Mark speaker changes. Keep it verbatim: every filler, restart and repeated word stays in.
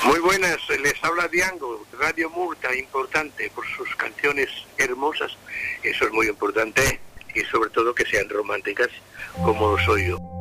Speaker 1: Muy buenas, les habla Diango, Radio Murta, importante por sus canciones hermosas, eso es muy importante, y sobre todo que sean románticas, como soy yo.